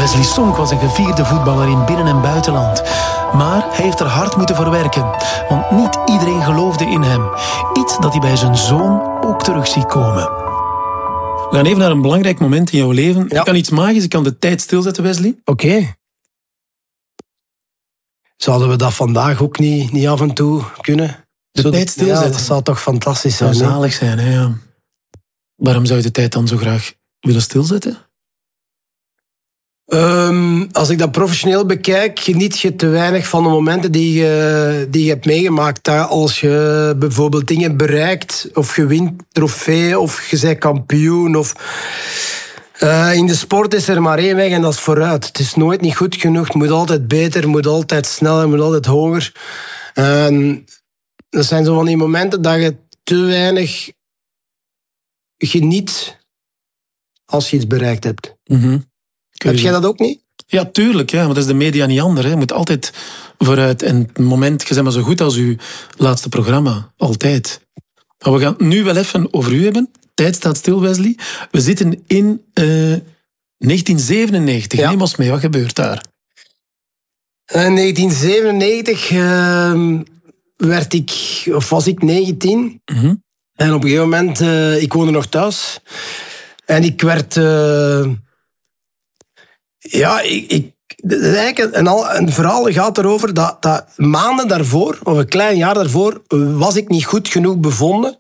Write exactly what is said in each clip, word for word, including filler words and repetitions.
Wesley Sonk was een gevierde voetballer in binnen- en buitenland. Maar hij heeft er hard moeten voor werken. Want niet iedereen geloofde in hem. Iets dat hij bij zijn zoon ook terug ziet komen. We gaan even naar een belangrijk moment in jouw leven. Ja. Je kan iets magisch, je kan de tijd stilzetten, Wesley. Oké. Okay. Zouden we dat vandaag ook niet, niet af en toe kunnen? De Zo, tijd stilzetten. Ja, dat zou toch fantastisch zijn. Dat zou zalig zijn, hè? Ja. Waarom zou je de tijd dan zo graag willen stilzetten? Um, als ik dat professioneel bekijk, geniet je te weinig van de momenten die je, die je hebt meegemaakt. Als je bijvoorbeeld dingen bereikt, of je wint trofee, of je bent kampioen. Of, uh, in de sport is er maar één weg en dat is vooruit. Het is nooit niet goed genoeg, het moet altijd beter, het moet altijd sneller, het moet altijd hoger. Um, dat zijn zo van die momenten dat je te weinig geniet als je iets bereikt hebt. Mm-hmm. Heb jij dat ook niet? Ja, tuurlijk. Ja, maar dat is de media niet anders. Hè. Je moet altijd vooruit. En het moment, je bent maar zo goed als uw laatste programma. Altijd. Maar we gaan het nu wel even over u hebben. Tijd staat stil, Wesley. We zitten in uh, negentien zevenennegentig. Ja. Neem ons mee, wat gebeurt daar? In negentien zevenennegentig uh, werd ik, of was ik negentien. Mm-hmm. En op een gegeven moment, uh, ik woonde nog thuis. En ik werd... Uh, Ja, ik, ik, een, een, een verhaal gaat erover dat, dat maanden daarvoor, of een klein jaar daarvoor, was ik niet goed genoeg bevonden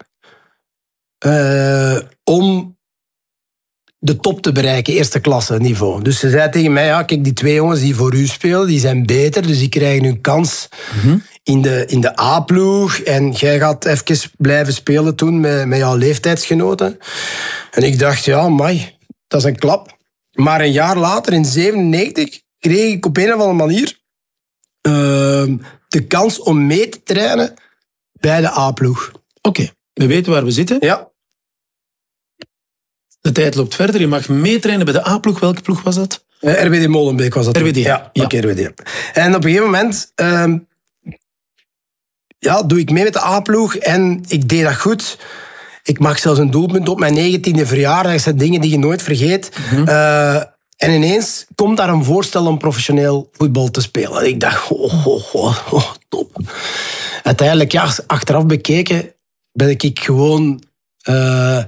uh, om de top te bereiken, eerste klasse niveau. Dus ze zei tegen mij, ja, kijk, die twee jongens die voor u spelen, die zijn beter, dus die krijgen een kans mm-hmm. in de, in de A-ploeg. En jij gaat even blijven spelen toen met, met jouw leeftijdsgenoten. En ik dacht, ja, amai, dat is een klap. Maar een jaar later, in zevenennegentig, kreeg ik op een of andere manier uh, de kans om mee te trainen bij de A-ploeg. Oké, okay, we weten waar we zitten. Ja. De tijd loopt verder. Je mag meetrainen bij de A-ploeg. Welke ploeg was dat? Uh, R W D Molenbeek was dat. R W D, ja. ja. ja. Oké, okay, R W D. En op een gegeven moment uh, ja, doe ik mee met de A-ploeg en ik deed dat goed. Ik mag zelfs een doelpunt op mijn negentiende verjaardag. Dat zijn dingen die je nooit vergeet. Mm-hmm. Uh, en ineens komt daar een voorstel om professioneel voetbal te spelen. En ik dacht, oh, oh, oh, oh, top. Uiteindelijk, ja, achteraf bekeken, ben ik gewoon... Uh,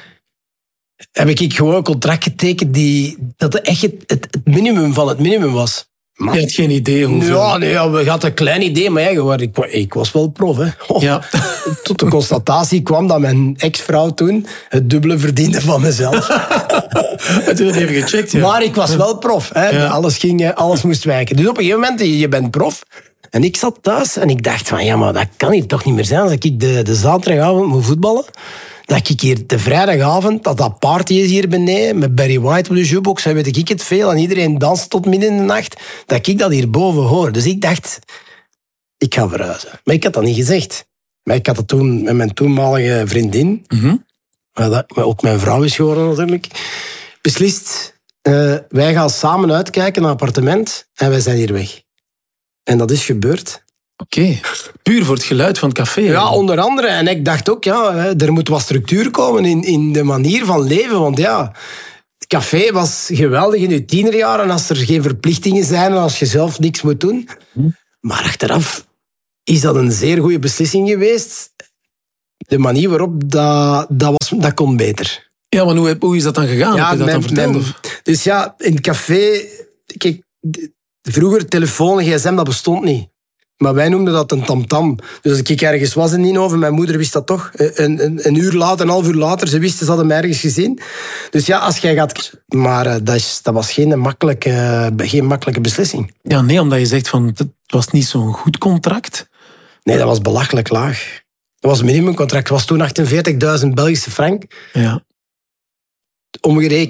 heb ik gewoon een contract getekend die, dat echt het, het, het minimum van het minimum was. Maar, je had geen idee hoeveel... Ja, nee, ja, we hadden een klein idee, maar ja, ik, ik was wel prof. Hè. Oh, ja. Tot de constatatie kwam dat mijn ex-vrouw toen het dubbele verdiende van mezelf. Het werd even gecheckt, ja. Maar ik was wel prof. Hè. Ja. Alles, ging, alles moest wijken. Dus op een gegeven moment, je bent prof. En ik zat thuis en ik dacht van, ja, maar dat kan hier toch niet meer zijn als ik de, de zaterdagavond moet voetballen. Dat ik hier de vrijdagavond, dat dat party is hier beneden, met Barry White op de jukebox, en weet ik het veel, en iedereen danst tot midden in de nacht, dat ik dat hierboven hoor. Dus ik dacht, ik ga verhuizen. Maar ik had dat niet gezegd. Maar ik had dat toen met mijn toenmalige vriendin, mm-hmm. dat ook mijn vrouw is geworden natuurlijk, beslist, uh, wij gaan samen uitkijken naar een appartement en wij zijn hier weg. En dat is gebeurd. Oké, okay. Puur voor het geluid van het café. Ja, onder andere. En ik dacht ook, ja, er moet wat structuur komen in, in de manier van leven. Want ja, het café was geweldig in je tienerjaren als er geen verplichtingen zijn en als je zelf niks moet doen. Maar achteraf is dat een zeer goede beslissing geweest. De manier waarop dat, dat, was, dat kon beter. Ja, maar hoe, hoe is dat dan gegaan? Ja, Heb je dat mijn, dan verteld? Mijn, dus ja, in het café... Kijk, vroeger telefoon, gsm, dat bestond niet. Maar wij noemden dat een tamtam. Dus als ik ergens was in Nienhoven, mijn moeder wist dat toch. Een, een, een uur later, een half uur later, ze wisten, ze hadden mij ergens gezien. Dus ja, als jij gaat... Maar uh, dat, is, dat was geen makkelijke, uh, geen makkelijke beslissing. Ja, nee, omdat je zegt van, het was niet zo'n goed contract. Nee, dat was belachelijk laag. Dat was een minimumcontract. Dat was toen achtenveertigduizend Belgische frank. Ja. Omgerekend